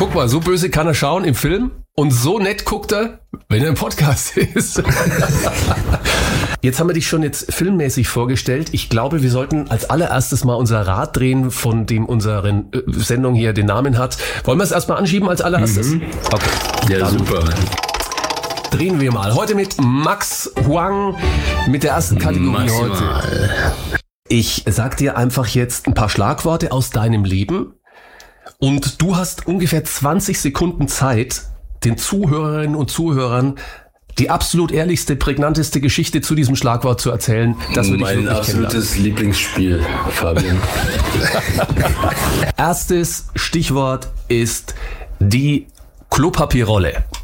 Guck mal, so böse kann er schauen im Film und so nett guckt er, wenn er im Podcast ist. Jetzt haben wir dich schon jetzt filmmäßig vorgestellt. Ich glaube, wir sollten als allererstes mal unser Rad drehen, von dem unsere Sendung hier den Namen hat. Wollen wir es erstmal anschieben als allererstes? Okay. Ja, dann super. Drehen wir mal. Heute mit Max Huang mit der ersten Kategorie heute. Ich sag dir einfach jetzt ein paar Schlagworte aus deinem Leben und du hast ungefähr 20 Sekunden Zeit, den Zuhörerinnen und Zuhörern die absolut ehrlichste, prägnanteste Geschichte zu diesem Schlagwort zu erzählen. Das würde ich mein absolutes Lieblingsspiel, Fabian. Erstes Stichwort ist die Klopapierrolle.